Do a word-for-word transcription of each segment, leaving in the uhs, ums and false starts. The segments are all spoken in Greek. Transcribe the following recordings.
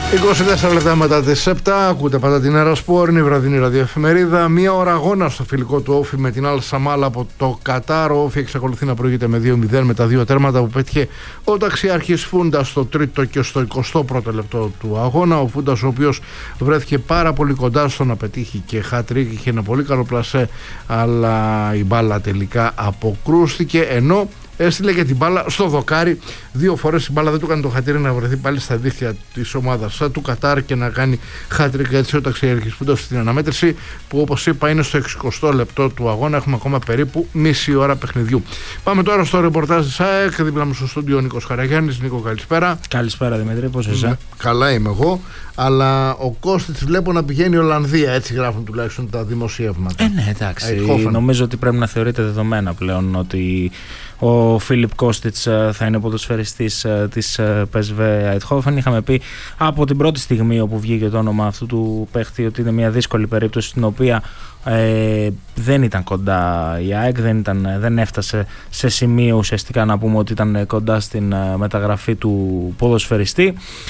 είκοσι τέσσερα λεπτά μετά τις επτά, ακούτε πάντα την Αεροσπόρ, είναι η βραδινή ραδιοεφημερίδα. Μία ώρα αγώνα στο φιλικό του Όφη με την Αλ Σαμάλ από το Κατάρ. Ο Όφη εξακολουθεί να προηγείται με δύο μηδέν με τα δύο τέρματα που πέτυχε ο ταξιάρχης Φούντας στο τρίτο και στο εικοστό πρώτο λεπτό του αγώνα. Ο Φούντας, ο οποίος βρέθηκε πάρα πολύ κοντά στο να πετύχει και χατρίκ, είχε ένα πολύ καλό πλασέ, αλλά η μπάλα τελικά αποκρούστηκε, ενώ έστειλε και την μπάλα στο δοκάρι. Δύο φορές η μπάλα δεν του έκανε το χατήρι να βρεθεί πάλι στα δίχτυα της ομάδας του Κατάρ και να κάνει χατρίκ. Έτσι ο ταξιάρχης Φούντας στην αναμέτρηση, που όπως είπα είναι στο εξηκοστό λεπτό του αγώνα. Έχουμε ακόμα περίπου μισή ώρα παιχνιδιού. Πάμε τώρα στο ρεπορτάζ της ΑΕΚ. Δίπλα μου στο στούντιο ο Νίκος Χαραγιάννης. Νίκο, καλησπέρα. Καλησπέρα Δημήτρη, πώς είσαι? Καλά είμαι εγώ, αλλά ο Κώστιτς βλέπω να πηγαίνει Ολλανδία, έτσι γράφουν τουλάχιστον τα δημοσιεύματα. Ε, ναι, εντάξει. Νομίζω ότι πρέπει να θεωρείται δεδομένα πλέον ότι ο Φίλιπ Κώστιτς θα είναι ποδοσφαιριστής της πι ες βι Eindhoven. Είχαμε πει από την πρώτη στιγμή όπου βγήκε το όνομα αυτού του παίχτη ότι είναι μια δύσκολη περίπτωση στην οποία ε, δεν ήταν κοντά η ΑΕΚ, δεν, ήταν, δεν έφτασε σε σημείο ουσιαστικά να πούμε ότι ήταν κοντά στην μεταγραφή του ποδοσφαιριστή.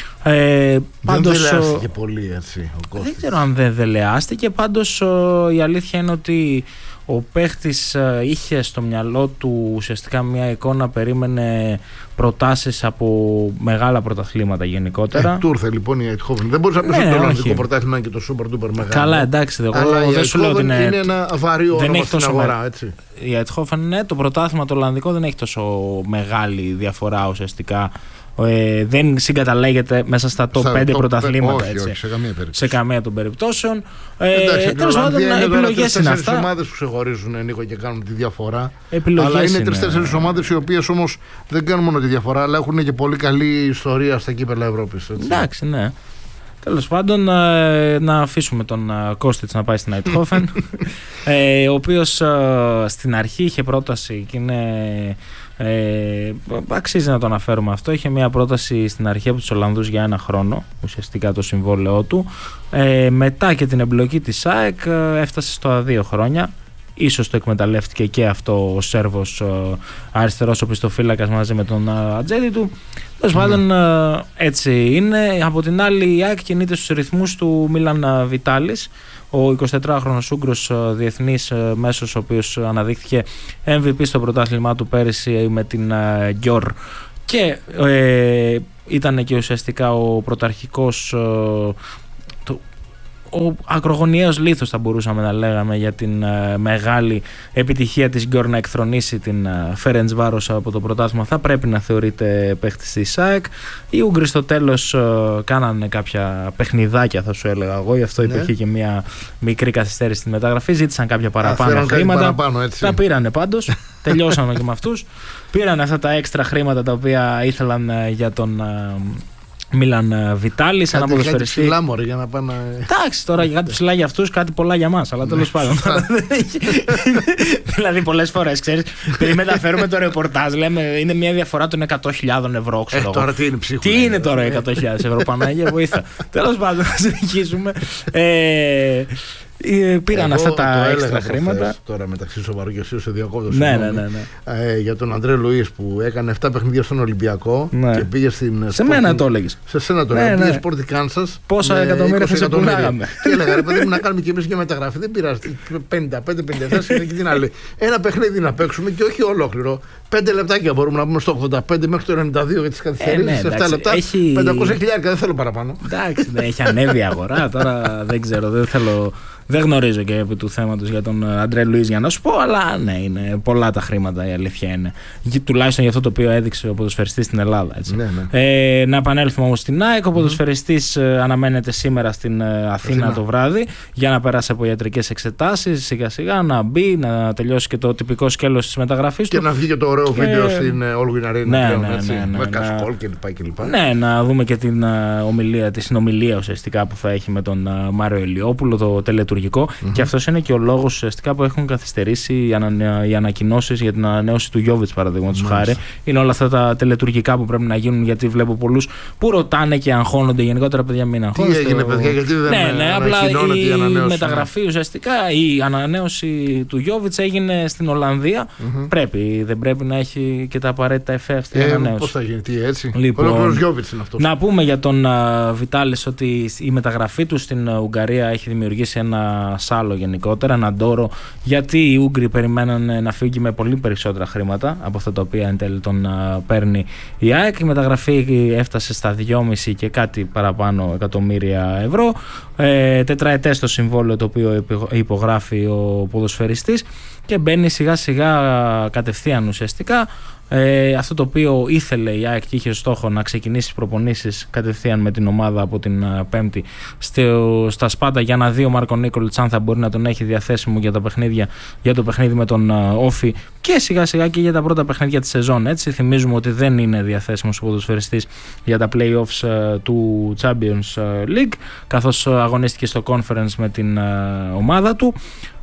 Ε, πάντως, δεν δελεάστηκε πολύ έτσι ο Κώστιτς. Δεν ξέρω αν δεν δελεάστηκε, πάντως η αλήθεια είναι ότι ο παίχτης είχε στο μυαλό του ουσιαστικά μια εικόνα, περίμενε προτάσεις από μεγάλα πρωταθλήματα γενικότερα. Ε, του ήρθε λοιπόν η Eindhoven. Δεν μπορείς να πεις ότι το Ολλανδικό πρωτάθλημα και το Super Duper μεγάλο. Καλά, εντάξει, εγώ δεν σου λέω ότι είναι, είναι ένα βαρύ όνομα στην αγορά, έτσι. Η Eindhoven, ναι, το πρωτάθλημα το Ολλανδικό δεν έχει τόσο μεγάλη διαφορά ουσιαστικά. Ε, δεν συγκαταλέγεται μέσα στα top πέντε πρωταθλήματα. Όχι, έτσι, όχι, σε καμία περίπτωση. Σε καμία των περιπτώσεων. Ε, Τέλος πάντων, επιλογές είναι αυτά. Είναι ομάδες που ξεχωρίζουν, Νίκο, και κάνουν τη διαφορά. Επιλογές αλλά είναι, είναι τρεις-τέσσερις ομάδες οι οποίες όμως δεν κάνουν μόνο τη διαφορά, αλλά έχουν και πολύ καλή ιστορία στα κύπελλα Ευρώπης. Εντάξει, ναι. Τέλος πάντων, να αφήσουμε τον Κώστιτς να πάει στην Eindhoven, ο οποίος στην αρχή είχε πρόταση και είναι. Ε, αξίζει να το αναφέρουμε αυτό. Είχε μια πρόταση στην αρχή από τους Ολλανδούς για ένα χρόνο, ουσιαστικά το συμβόλαιό του. Ε, μετά και την εμπλοκή της ΑΕΚ έφτασε στα δύο χρόνια. Ίσως το εκμεταλλεύτηκε και αυτό ο Σέρβος αριστερός οπισθοφύλακας μαζί με τον ατζέντη του. Τέλος mm. πάντων, έτσι είναι. Από την άλλη, η ΑΕΚ κινείται στους ρυθμούς του Μίλαν Βιτάλης, ο εικοσιτετράχρονος Ούγγρος διεθνής μέσος, ο οποίος αναδείχθηκε εμ βι πι στο πρωτάθλημά του πέρυσι με την Γκιόρ και ε, ήταν και ουσιαστικά ο πρωταρχικός, ε, το, ο ακρογωνιαίος λίθος θα μπορούσαμε να λέγαμε για την ε, μεγάλη επιτυχία της Γκιόρ να εκθρονήσει την ε, Φερεντσβάρος από το πρωτάθλημα. Θα πρέπει να θεωρείται παίχτης της ΑΕΚ. Οι Ούγγροι στο τέλος ε, κάνανε κάποια παιχνιδάκια, θα σου έλεγα εγώ, γι' αυτό ναι. υπήρχε και μια μικρή καθυστέρηση στη μεταγραφή. Ζήτησαν κάποια παραπάνω Α, χρήματα. Παραπάνω, έτσι. Τα πήρανε πάντως. Τελειώσαμε και με αυτούς. Πήραν αυτά τα έξτρα χρήματα τα οποία ήθελαν ε, για τον ε, Μίλαν Βιτάλης, ένα ποδοσφαιριστή. Κάτι ψηλά, μωρέ, για να πάνε. Εντάξει, τώρα κάτι ψηλά για αυτούς, κάτι πολλά για μας. Αλλά τέλος πάντων. Δηλαδή, πολλές φορές, ξέρεις, επειδή μεταφέρουμε το ρεπορτάζ, λέμε είναι μια διαφορά των εκατό χιλιάδες ευρώ. Ξέρω ε, τώρα τι είναι ψύχουλα. Τι είναι τώρα εκατό χιλιάδες ευρώ, Παναγία, βοήθα. Τέλος πάντων, να συνεχίσουμε. Ε, Πήραν εγώ αυτά τα έξτρα προχθές, χρήματα. Τώρα μεταξύ σοβαρού και ουσίου σε διακόπτω. Ναι, ναι, ναι, ναι. Ε, για τον Αντρέ Λουίς που έκανε επτά παιχνίδια στον Ολυμπιακό ναι. και πήγε στην. Σε Sporting... μένα το έλεγες. Σε σένα το έλεγα. Ναι, πήγε Sporting Kansas. Πόσα εκατομμύρια θα σε πουλάγαμε. Και έλεγα ρε παιδί μου να κάνουμε κι εμείς και μεταγραφή. Δεν πειράζει. πενήντα πέντε πενήντα τέσσερα και την άλλη. Ένα παιχνίδι να παίξουμε και όχι ολόκληρο. Πέντε λεπτάκια μπορούμε να πούμε στο ογδόντα πέντε μέχρι το ενενήντα δύο για τις καθυστερήσεις. Σε επτά λεπτά. πεντακόσια χιλιάδες δεν θέλω παραπάνω. Εντάξει, έχει ανέβει η αγορά. Τώρα δεν ξέρω, δεν θέλω. Δεν γνωρίζω και επί του θέματος για τον Αντρέ Λουίς για να σου πω, αλλά ναι, είναι πολλά τα χρήματα, η αλήθεια είναι. Τουλάχιστον για αυτό το οποίο έδειξε ο ποδοσφαιριστής στην Ελλάδα. Έτσι. Ναι, ναι. Ε, να επανέλθουμε όμως στην ΑΕΚ. Ο ποδοσφαιριστής mm. αναμένεται σήμερα στην Αθήνα, Αθήνα το βράδυ για να περάσει από ιατρικές εξετάσεις, σιγά σιγά να μπει, να τελειώσει και το τυπικό σκέλος της μεταγραφής και του. να βγει και το ωραίο και... βίντεο στην All Win Arena. Ναι, πλέον, ναι, έτσι, ναι, ναι, με ναι, κασκόλ κλπ. Ναι, να δούμε και την ομιλία, τη συνομιλία ουσιαστικά που θα έχει με τον Μάριο Ηλιόπουλο, το τελετουργικό τελετουργικό. Mm-hmm. Και αυτός είναι και ο λόγος ουσιαστικά που έχουν καθυστερήσει οι, ανα, οι ανακοινώσεις για την ανανέωση του Γιόβιτς, παραδείγματος mm-hmm. χάρη. Είναι όλα αυτά τα τελετουργικά που πρέπει να γίνουν, γιατί βλέπω πολλούς που ρωτάνε και αγχώνονται. Γενικότερα, παιδιά, μην αγχώνονται. Τι έγινε, παιδιά, γιατί δεν ναι, ναι, απλά η, η ανανέωση, μεταγραφή ναι. ουσιαστικά, η ανανέωση του Γιόβιτς έγινε στην Ολλανδία. Mm-hmm. Πρέπει, δεν πρέπει να έχει και τα απαραίτητα εφέ αυτή η ε, ανανέωση. Πώς θα γίνει, τι έτσι. Λοιπόν, ο Γιόβιτς είναι αυτός. Να πούμε για τον uh, Βιτάλης ότι η μεταγραφή του στην uh, Ουγγαρία έχει δημιουργήσει ένα σάλο γενικότερα, ένα ντόρο, γιατί οι Ούγγροι περιμέναν να φύγει με πολύ περισσότερα χρήματα από αυτά τα οποία εν τέλει τον uh, παίρνει η ΑΕΚ. Η μεταγραφή έφτασε στα δυόμισι και κάτι παραπάνω εκατομμύρια ευρώ. Ε, τετραετές το συμβόλαιο το οποίο υπογράφει ο ποδοσφαιριστής και μπαίνει σιγά σιγά κατευθείαν ουσιαστικά. Ε, αυτό το οποίο ήθελε η ΑΕΚ και είχε στόχο να ξεκινήσει προπονήσεις κατευθείαν με την ομάδα από την uh, Πέμπτη στο, στα Σπάτα, για να δει ο Μάρκο Νίκολιτς αν θα μπορεί να τον έχει διαθέσιμο για τα παιχνίδια, για το παιχνίδι με τον uh, Όφη και σιγά σιγά και για τα πρώτα παιχνίδια της σεζόν. Έτσι, θυμίζουμε ότι δεν είναι διαθέσιμος ο ποδοσφαιριστής για τα play-offs uh, του Champions League, καθώς uh, αγωνίστηκε στο Conference με την uh, ομάδα του.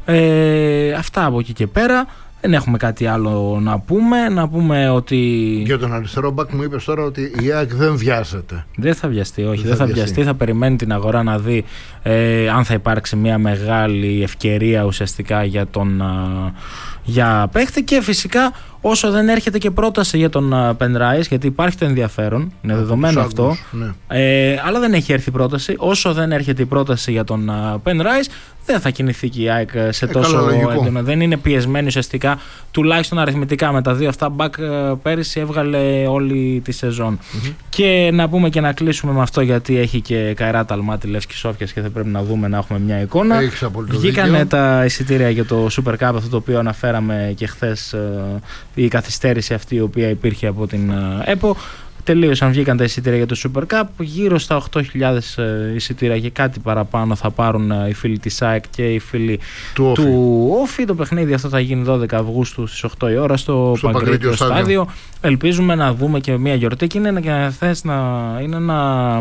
Ε, αυτά από εκεί και πέρα. Δεν έχουμε κάτι άλλο να πούμε. Να πούμε ότι. Για τον αριστερό μπακ μου είπες τώρα ότι η ΑΕΚ δεν βιάζεται. Δεν θα βιαστεί, όχι. Δεν, δεν θα βιαστεί. βιαστεί. Θα περιμένει την αγορά να δει ε, αν θα υπάρξει μια μεγάλη ευκαιρία ουσιαστικά για τον α, για παίχτη. Και φυσικά όσο δεν έρχεται και πρόταση για τον Penrice, γιατί υπάρχει το ενδιαφέρον, είναι δεδομένο αυτό. Ναι. Ε, αλλά δεν έχει έρθει πρόταση. Όσο δεν έρχεται η πρόταση για τον Penrice, δεν θα κινηθεί και η ΑΕΚ σε ε, τόσο έντονο. Δεν είναι πιεσμένη ουσιαστικά, τουλάχιστον αριθμητικά. Με τα δύο αυτά μπακ πέρυσι έβγαλε όλη τη σεζόν. Mm-hmm. Και να πούμε και να κλείσουμε με αυτό, γιατί έχει και Καϊράτ Αλμάτι Λεύσκη Σόφιας και θα πρέπει να δούμε, να έχουμε μια εικόνα. Βγήκανε τα εισιτήρια για το Super Cup, αυτό το οποίο αναφέραμε και χθες, η καθυστέρηση αυτή η οποία υπήρχε από την ΕΠΟ. Τελείωσαν, βγήκαν τα εισιτήρια για το Super Cup. Γύρω στα οκτώ χιλιάδες εισιτήρια και κάτι παραπάνω θα πάρουν οι φίλοι της ΑΕΚ και οι φίλοι του, του Όφη. Το παιχνίδι αυτό θα γίνει δώδεκα Αυγούστου στις οκτώ η ώρα στο, στο Παγκρίτιο στάδιο. στάδιο. Ελπίζουμε να δούμε και μια γιορτή, και είναι, και θες να, είναι ένα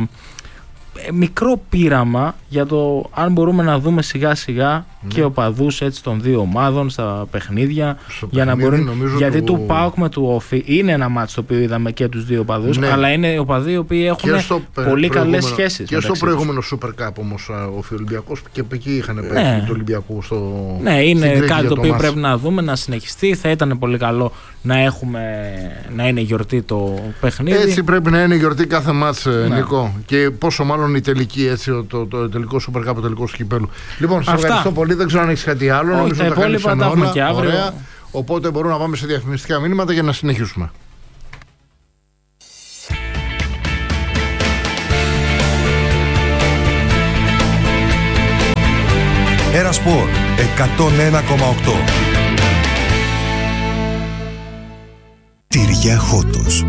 μικρό πείραμα για το αν μπορούμε να δούμε σιγά σιγά mm. και οπαδούς έτσι των δύο ομάδων στα παιχνίδια, στο για παιχνίδι, να μπορούν, γιατί του... του ΠΑΟΚ με του Όφη είναι ένα μάτσο το οποίο είδαμε και τους δύο οπαδούς, ναι. αλλά είναι οπαδοί οι οποίοι έχουν πολύ καλές σχέσεις και στο προηγούμενο Super Cup όμως ο Ολυμπιακός, και εκεί είχαν ναι. πέσει το Ολυμπιακό στο ναι, είναι κάτι το, το οποίο πρέπει να δούμε, να συνεχιστεί. Θα ήταν πολύ καλό να έχουμε, να είναι γιορτή το παιχνίδι. Έτσι πρέπει να είναι γιορτή κάθε μάτς, ναι. Νικό, και πόσο μάλλον η τελική, έτσι, το, το, το τελικό Super Cup, το τελικό σκυπέλου. Λοιπόν, σας ευχαριστώ πολύ. Δεν ξέρω αν έχεις κάτι άλλο. Όχι, τα υπόλοιπα τα έχουμε και αύριο. Ωραία. Οπότε μπορούμε να πάμε σε διαφημιστικά μήνυματα για να συνεχίσουμε. Ένα Σπορ εκατόν ένα κόμμα οκτώ. Τυριά Χότος.